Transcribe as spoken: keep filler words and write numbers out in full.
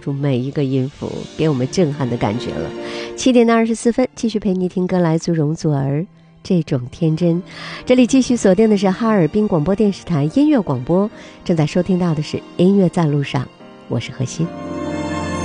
住每一个音符，给我们震撼的感觉了。七点的二十四分，继续陪你听歌，来自容祖儿，这种天真。这里继续锁定的是哈尔滨广播电视台音乐广播，正在收听到的是音乐在路上，我是何欣。